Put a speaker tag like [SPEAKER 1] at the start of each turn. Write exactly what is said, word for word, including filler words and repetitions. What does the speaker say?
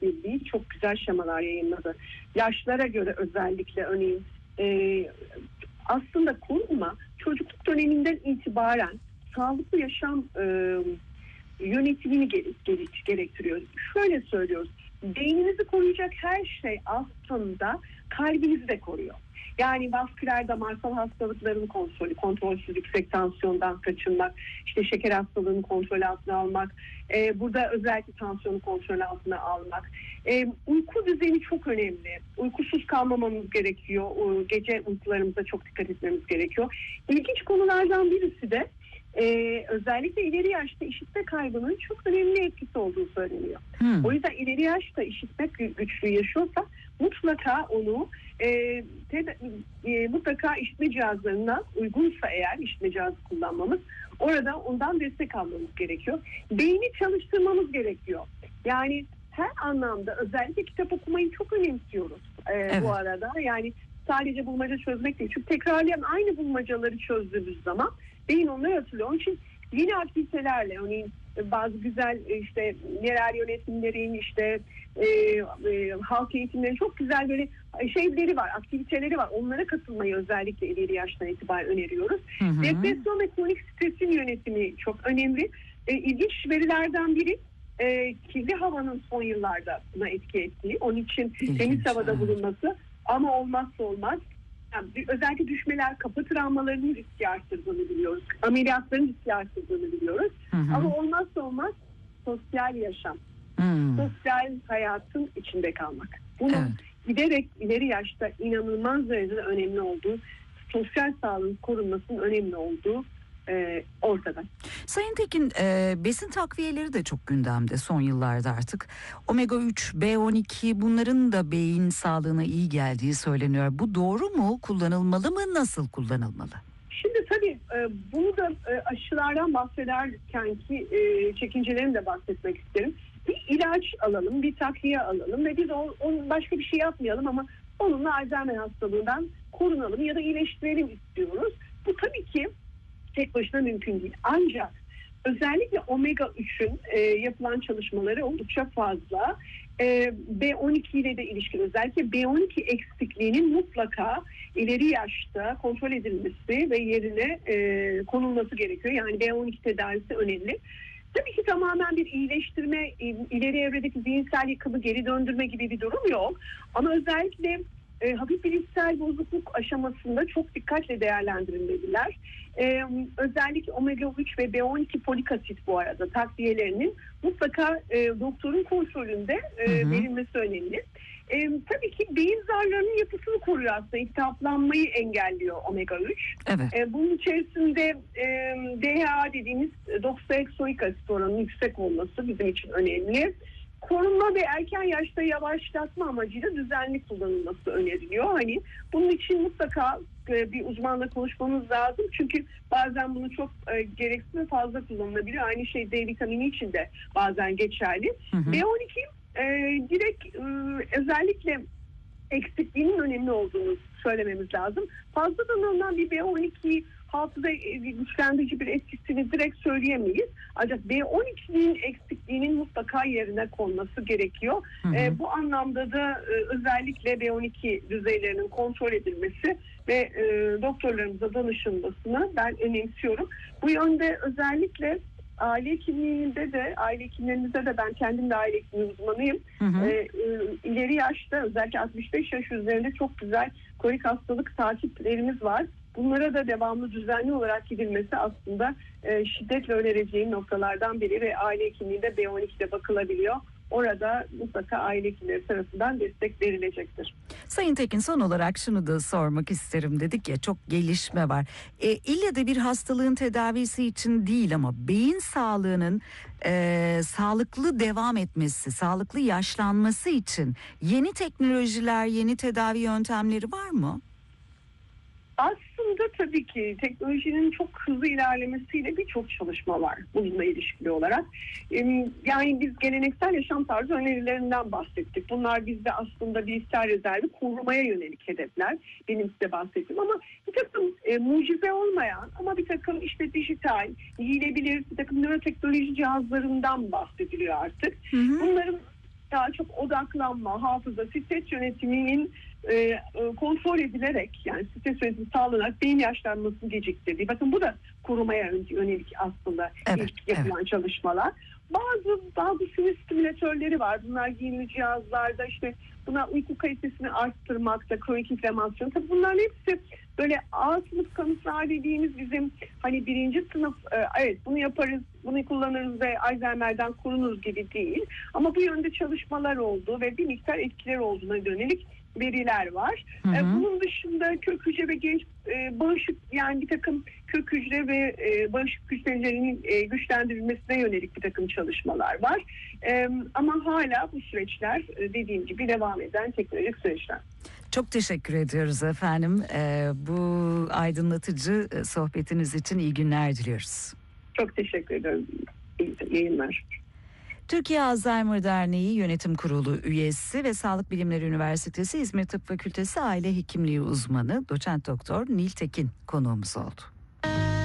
[SPEAKER 1] Birliği çok güzel şemalar yayınladı. Yaşlara göre özellikle örneğin e, aslında korunma çocukluk döneminden itibaren sağlıklı yaşam e, yönetimini gerek, gerektiriyor. Şöyle söylüyoruz. Beyninizi koruyacak her şey aslında kalbinizi de koruyor. Yani vasküler damarsal hastalıkların kontrolü, kontrolsüz yüksek tansiyondan kaçınmak, işte şeker hastalığını kontrol altına almak, e, burada özellikle tansiyonu kontrol altına almak. E, uyku düzeni çok önemli. Uykusuz kalmamamız gerekiyor. O, gece uykularımıza çok dikkat etmemiz gerekiyor. İlginç konulardan birisi de Ee, özellikle ileri yaşta işitme kaybının çok önemli etkisi olduğu söyleniyor. Hmm. O yüzden ileri yaşta işitme güçlüğü yaşıyorsa mutlaka onu e, te, e, mutlaka işitme cihazlarından uygunsa eğer işitme cihazı kullanmamız, orada ondan destek almamız gerekiyor. Beyni çalıştırmamız gerekiyor. Yani her anlamda özellikle kitap okumayı çok önemsiyoruz e, evet. bu arada. Yani sadece bulmaca çözmek değil. Çünkü tekrarlayan aynı bulmacaları çözdüğümüz zaman beyin onları hatırlıyor. Onun için yeni aktivitelerle, örneğin bazı güzel işte yerel yönetimlerin, işte e, e, halk eğitimlerin çok güzel böyle şeyleri var, aktiviteleri var. Onlara katılmayı özellikle ileri yaştan itibaren öneriyoruz. Hı hı. Depresyon ve kronik stresin yönetimi çok önemli. E, ilginç verilerden biri e, kirli havanın son yıllarda buna etki ettiği. Onun için İlginç, temiz havada evet. bulunması, ama olmazsa olmaz. Yani özellikle düşmeler, kapı travmalarının riski arttırdığını biliyoruz. Ameliyatların riski arttırdığını biliyoruz. Hı hı. Ama olmazsa olmaz sosyal yaşam. Hı. Sosyal hayatın içinde kalmak. Bunun evet. giderek ileri yaşta inanılmaz derecede önemli olduğu, sosyal sağlığın korunmasının önemli olduğu e, ortada.
[SPEAKER 2] Sayın Tekin, e, besin takviyeleri de çok gündemde son yıllarda artık. omega üç, B on iki bunların da beyin sağlığına iyi geldiği söyleniyor. Bu doğru mu? Kullanılmalı mı? Nasıl kullanılmalı?
[SPEAKER 1] Şimdi tabii e, bunu da e, aşılardan bahsederken ki e, çekincelerini de bahsetmek isterim. Bir ilaç alalım, bir takviye alalım ve biz o, onun başka bir şey yapmayalım ama onunla Alzheimer hastalığından korunalım ya da iyileştirelim istiyoruz. Bu tabii ki tek başına mümkün değil. Ancak özellikle omega üçün e, yapılan çalışmaları oldukça fazla. E, B on iki ile de ilişkili, özellikle B on iki eksikliğinin mutlaka ileri yaşta kontrol edilmesi ve yerine e, konulması gerekiyor. Yani B on iki tedavisi önemli. Tabii ki tamamen bir iyileştirme, ileri evredeki zihinsel yıkımı geri döndürme gibi bir durum yok. Ama özellikle E, hafif bilişsel bozukluk aşamasında çok dikkatle değerlendirilmeliler. E, özellikle omega üç ve B on iki folik asit bu arada takviyelerinin mutlaka e, doktorun kontrolünde e, hı hı. verilmesi önemli. E, tabii ki beyin zarlarının yapısını koruyor aslında. İltihaplanmayı engelliyor omega üç. Evet. E, bunun içerisinde e, D H A dediğimiz doksaeksoik asit oranının yüksek olması bizim için önemli. Korunma ve erken yaşta yavaşlatma amacıyla düzenli kullanılması öneriliyor. Hani bunun için mutlaka e, bir uzmanla konuşmamız lazım. Çünkü bazen bunu çok e, gereksiz ve fazla kullanılabiliyor. Aynı şey D vitamini için de bazen geçerli. Hı hı. B on iki e, direkt e, özellikle eksikliğinin önemli olduğunu söylememiz lazım. Fazladan alınan bir B on iki hafıza güçlendirici bir etkisini direkt söyleyemeyiz. Ancak B on ikinin eksikliğinin mutlaka yerine konması gerekiyor. Hı hı. E, bu anlamda da e, özellikle B on iki düzeylerinin kontrol edilmesi ve e, doktorlarımıza danışılmasını ben önemsiyorum. Bu yönde özellikle aile hekimliğinde de, aile hekimlerimizde de, ben kendim de aile hekimliği uzmanıyım. Hı hı. E, e, ileri yaşta özellikle altmış beş yaş üzerinde çok güzel kronik hastalık takiplerimiz var. Bunlara da devamlı düzenli olarak gidilmesi aslında e, şiddetle önereceğim noktalardan biri ve aile hekimliğinde B on iki'de bakılabiliyor. Orada mutlaka aile hekimleri tarafından destek verilecektir.
[SPEAKER 2] Sayın Tekin, son olarak şunu da sormak isterim. Dedik ya, çok gelişme var. E, ille de bir hastalığın tedavisi için değil ama beyin sağlığının e, sağlıklı devam etmesi, sağlıklı yaşlanması için yeni teknolojiler, yeni tedavi yöntemleri var mı?
[SPEAKER 1] Aslında tabii ki teknolojinin çok hızlı ilerlemesiyle birçok çalışma var bununla ilişkili olarak. Yani biz geleneksel yaşam tarzı önerilerinden bahsettik. Bunlar bizde aslında bilgisayar rezervi korumaya yönelik hedefler. Benim size bahsettim ama bir takım e, mucize olmayan ama bir takım işte dijital, giyilebilir bir takım nöroteknoloji cihazlarından bahsediliyor artık. Hı hı. Bunların daha çok odaklanma, hafıza, stres yönetiminin e, e, kontrol edilerek, yani stres yönetimi sağlanarak beyin yaşlanmasını geciktirdiği. Bakın bu da korumaya yönelik aslında
[SPEAKER 2] Evet,
[SPEAKER 1] ilk yapılan
[SPEAKER 2] evet.
[SPEAKER 1] çalışmalar. Bazı bazı sinir stimülatörleri var. Bunlar giyimli cihazlarda, işte buna uyku kalitesini arttırmakta, kronik inflamasyon. Tabii bunların hepsi böyle A sınıf kanıtlar dediğimiz, bizim hani birinci sınıf e, evet bunu yaparız, bunu kullanırız ve Alzheimer'den korunuruz gibi değil. Ama bu yönde çalışmalar oldu ve bir miktar etkiler olduğuna yönelik veriler var.
[SPEAKER 2] Hı hı.
[SPEAKER 1] E, bunun dışında kök hücre ve genç e, bağışık, yani bir takım kök hücre ve e, bağışıklık hücrelerinin e, güçlendirilmesine yönelik bir takım çalışmalar var. E, ama hala bu süreçler e, dediğim gibi devam eden teknolojik süreçler.
[SPEAKER 2] Çok teşekkür ediyoruz efendim. Ee, bu aydınlatıcı e, sohbetiniz için iyi günler diliyoruz.
[SPEAKER 1] Çok teşekkür ederim. İyi yayınlar.
[SPEAKER 2] Türkiye Alzheimer Derneği Yönetim Kurulu üyesi ve Sağlık Bilimleri Üniversitesi İzmir Tıp Fakültesi Aile Hekimliği uzmanı Doçent Doktor Nil Tekin konuğumuz oldu.